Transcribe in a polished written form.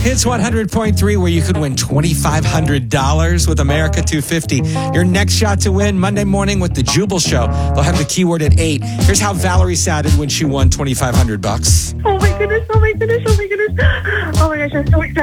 Hits 100.3, where you could win $2,500 with America 250. Your next shot to win Monday morning with the Jubal Show. They'll have the keyword at 8. Here's how Valerie sounded when she won $2,500. Oh my goodness, oh my goodness, oh my goodness. Oh my gosh, I'm so excited.